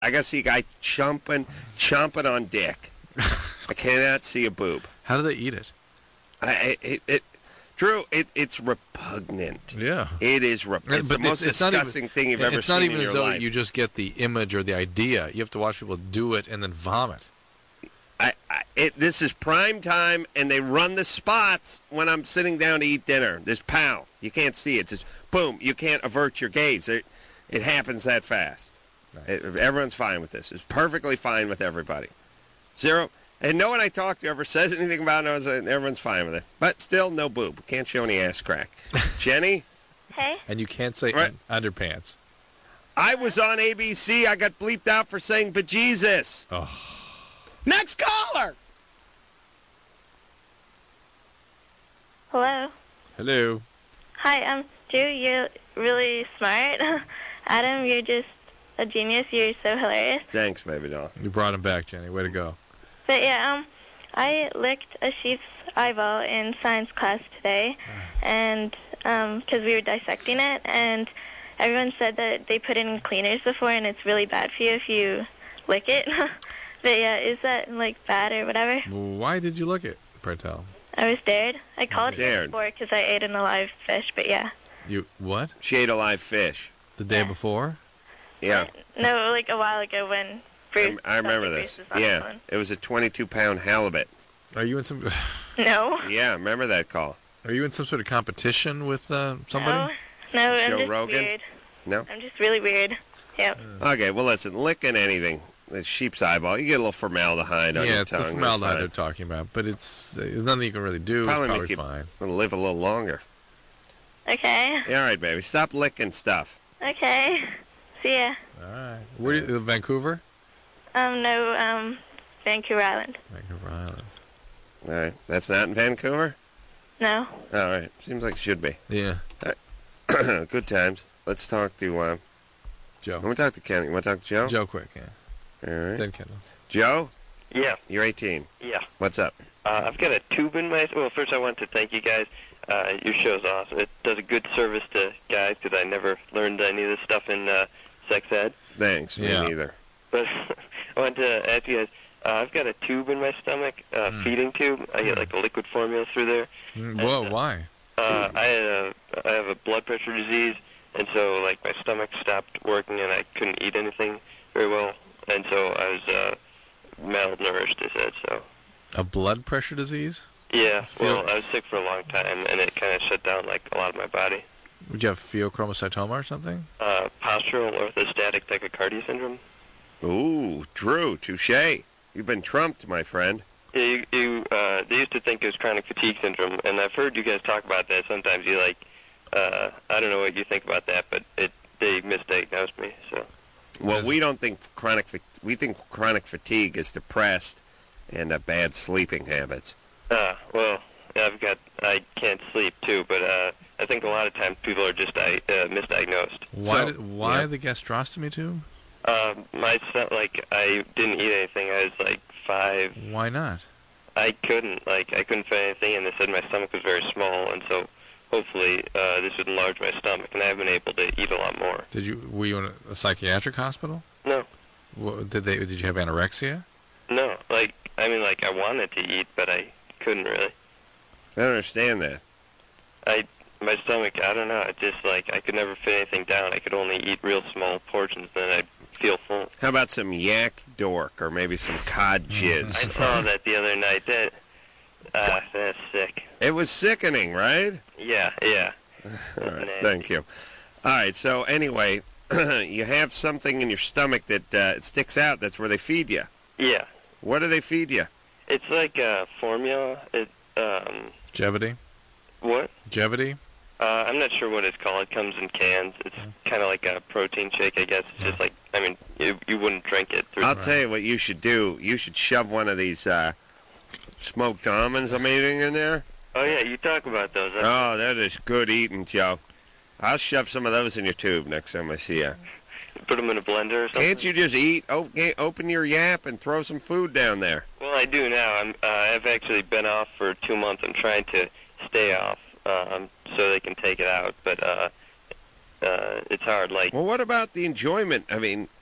I got to see a guy chomping on dick. I cannot see a boob. How do they eat it? Drew, it's repugnant. Yeah. It is It's the most disgusting thing you've ever seen in your life. It's not even as though you just get the image or the idea. You have to watch people do it and then vomit. This is prime time, and they run the spots when I'm sitting down to eat dinner. There's pow. You can't see it. It's just boom. You can't avert your gaze. It happens that fast. Nice. Everyone's fine with this. It's perfectly fine with everybody. Zero. And no one I talk to ever says anything about it. Everyone's fine with it. But still, no boob. Can't show any ass crack. Jenny? Hey? And you can't say underpants. I was on ABC. I got bleeped out for saying bejesus. Oh. Next caller! Hello? Hello. Hi, Drew, you're really smart. Adam, you're just a genius. You're so hilarious. Thanks, baby doll. You brought him back, Jenny. Way to go. But yeah, I licked a sheep's eyeball in science class today, and because we were dissecting it, and everyone said that they put it in cleaners before, and it's really bad for you if you lick it. But yeah, is that bad or whatever? Why did you lick it, pray tell? I was dared. I called you before because I ate an alive fish, but yeah. You what? She ate a live fish. The day before? Yeah. No, a while ago when Bruce. I remember this. Yeah, it was a 22-pound halibut. Are you in some? No. Yeah, remember that call. Are you in some sort of competition with somebody? No, I'm Joe just Rogan? weird. No? I'm just really weird. Yep. Okay, well, listen, licking anything, the sheep's eyeball, you get a little formaldehyde on your tongue. Yeah, it's the formaldehyde they're talking about, but there's nothing you can really do. Probably it's make you fine. Live a little longer. Okay. Yeah, all right, baby. Stop licking stuff. Okay. See ya. All right. Where you, Vancouver? No, Vancouver Island. Vancouver Island. All right. That's not in Vancouver? No. All right. Seems like it should be. Yeah. Good times. Let's talk to Joe. Let me talk to Kenny. You want to talk to Joe? Joe quick, yeah. All right. Then Kendall. Joe? Yeah. You're 18. Yeah. What's up? I've got a tube in my... Well, first I want to thank you guys. Your show's awesome. It does a good service to guys because I never learned any of this stuff in sex ed. Thanks. Yeah. Me neither. But I wanted to ask you guys, I've got a tube in my stomach, feeding tube. I get a liquid formula through there. Whoa, why? I have a blood pressure disease, and so my stomach stopped working and I couldn't eat anything very well, and so I was malnourished, they said, so. A blood pressure disease? Yeah, well, I was sick for a long time, and it kind of shut down a lot of my body. Would you have pheochromocytoma or something? Postural orthostatic tachycardia syndrome. Ooh, Drew, touche. You've been trumped, my friend. Yeah, they used to think it was chronic fatigue syndrome, and I've heard you guys talk about that. Sometimes you I don't know what you think about that, but they misdiagnosed me, so. Well, we don't think we think chronic fatigue is depressed and bad sleeping habits. Well, I can't sleep too, but I think a lot of times people are just misdiagnosed. Why the gastrostomy tube? I didn't eat anything. I was 5. Why not? I couldn't. I couldn't fit anything, and they said my stomach was very small, and so hopefully this would enlarge my stomach, and I've been able to eat a lot more. Were you in a psychiatric hospital? No. Did you have anorexia? No. I wanted to eat, but I couldn't really. I don't understand that. My stomach, I don't know. It just I could never fit anything down. I could only eat real small portions, then I'd feel full. How about some yak dork or maybe some cod jizz? I saw that the other night. That's sick. It was sickening, right? Yeah. All right, thank you. All right, so anyway, you have something in your stomach that it sticks out. That's where they feed you. Yeah. What do they feed you? It's formula. Jevity? What? Jevity? I'm not sure what it's called. It comes in cans. It's kind of like a protein shake, I guess. It's just you wouldn't drink it. I'll tell you what you should do. You should shove one of these smoked almonds I'm eating in there. Oh, yeah, you talk about those. Oh, that is good eating, Joe. I'll shove some of those in your tube next time I see you. Put them in a blender or something? Can't you just eat? Open your yap and throw some food down there. Well, I do now. I've actually been off for 2 months. I'm trying to stay off so they can take it out, but it's hard. Well, what about the enjoyment? I mean,